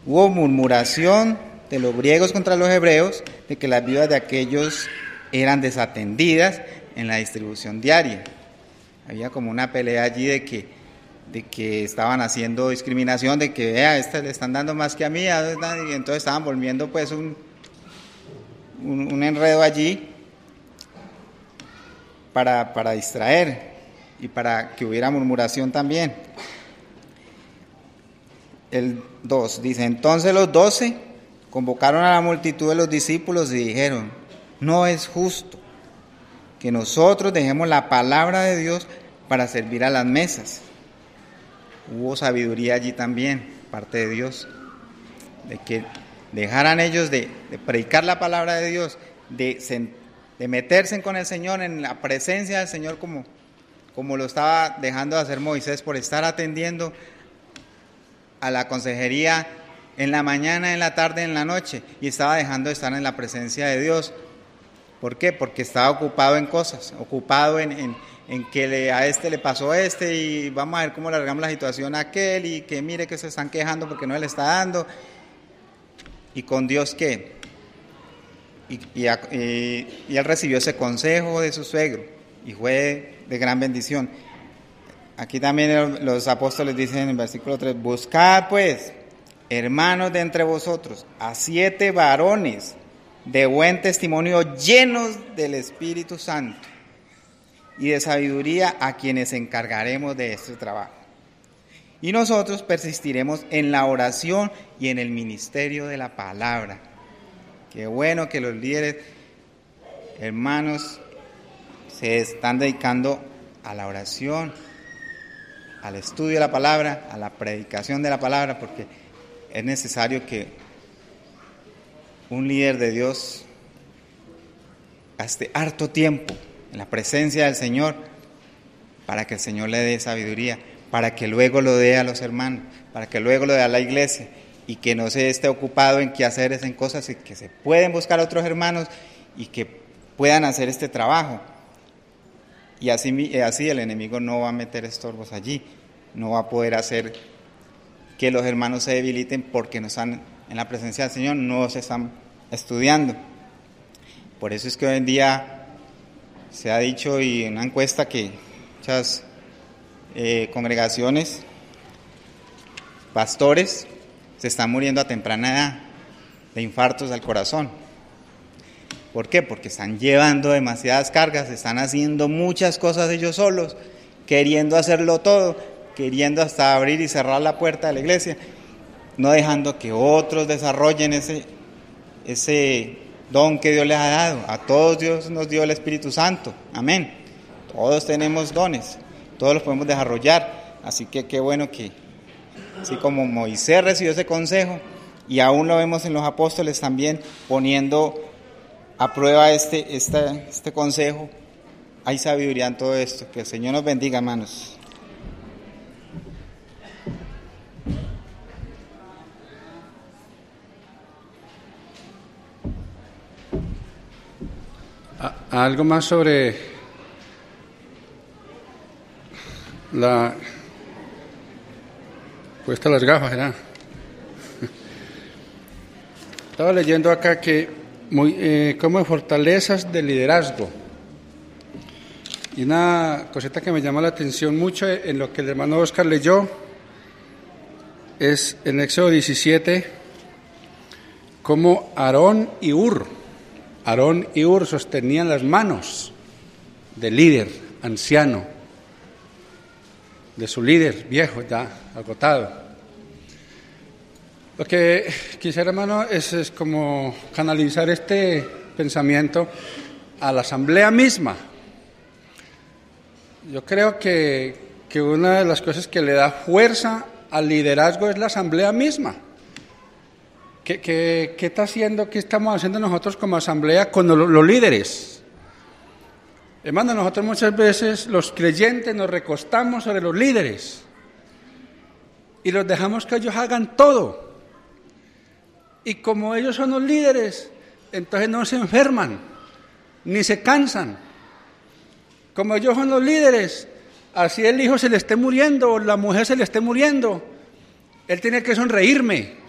Hubo murmuración de los griegos contra los hebreos de que las viudas de aquellos eran desatendidas en la distribución diaria. Había como una pelea allí de que estaban haciendo discriminación, de que vea, a este le están dando más que a mí, y entonces estaban volviendo pues un enredo allí para distraer y para que hubiera murmuración también. El 2 dice: entonces los 12 convocaron a la multitud de los discípulos y dijeron: no es justo que nosotros dejemos la palabra de Dios para servir a las mesas. Hubo sabiduría allí también, parte de Dios, de que dejaran ellos de predicar la palabra de Dios, de meterse con el Señor, en la presencia del Señor, como lo estaba dejando de hacer Moisés, por estar atendiendo a la consejería en la mañana, en la tarde, en la noche, y estaba dejando de estar en la presencia de Dios. ¿Por qué? Porque estaba ocupado en cosas, ocupado en que a este le pasó y vamos a ver cómo le largamos la situación a aquel, y que mire que se están quejando porque no le está dando. ¿Y con Dios qué? Y él recibió ese consejo de su suegro y fue de gran bendición. Aquí también los apóstoles dicen en el versículo 3: buscad pues, hermanos de entre vosotros, a 7 varones de buen testimonio, llenos del Espíritu Santo y de sabiduría, a quienes encargaremos de este trabajo. Y nosotros persistiremos en la oración y en el ministerio de la palabra. Qué bueno que los líderes, hermanos, se están dedicando a la oración, al estudio de la palabra, a la predicación de la palabra, porque es necesario que un líder de Dios gaste harto tiempo en la presencia del Señor, para que el Señor le dé sabiduría, para que luego lo dé a los hermanos, para que luego lo dé a la iglesia, y que no se esté ocupado en quehaceres, en cosas, y que se pueden buscar otros hermanos y que puedan hacer este trabajo. Y así el enemigo no va a meter estorbos allí, no va a poder hacer que los hermanos se debiliten porque no están en la presencia del Señor, no se están estudiando. Por eso es que hoy en día se ha dicho, y en una encuesta, que muchas congregaciones, pastores, se están muriendo a temprana edad de infartos al corazón. ¿Por qué? Porque están llevando demasiadas cargas, están haciendo muchas cosas ellos solos, queriendo hacerlo todo, queriendo hasta abrir y cerrar la puerta de la iglesia, no dejando que otros desarrollen ese don que Dios les ha dado. A todos Dios nos dio el Espíritu Santo, amén. Todos tenemos dones, todos los podemos desarrollar, así que qué bueno que, así como Moisés recibió ese consejo, y aún lo vemos en los apóstoles también poniendo a prueba este consejo, hay sabiduría en todo esto. Que el Señor nos bendiga, hermanos. Algo más sobre la puesta las gafas, ¿verdad? Estaba leyendo acá que como fortalezas de liderazgo, y una cosita que me llama la atención mucho en lo que el hermano Oscar leyó es en Éxodo 17, como Aarón y Hur sostenían las manos del líder anciano, de su líder viejo ya agotado. Lo que quisiera, hermano, es como canalizar este pensamiento a la asamblea misma. Yo creo que una de las cosas que le da fuerza al liderazgo es la asamblea misma. ¿Qué está haciendo, qué estamos haciendo nosotros como asamblea con los líderes? Hermano, nosotros muchas veces, los creyentes, nos recostamos sobre los líderes y los dejamos que ellos hagan todo. Y como ellos son los líderes, entonces no se enferman, ni se cansan. Como ellos son los líderes, así el hijo se le esté muriendo o la mujer se le esté muriendo, él tiene que sonreírme.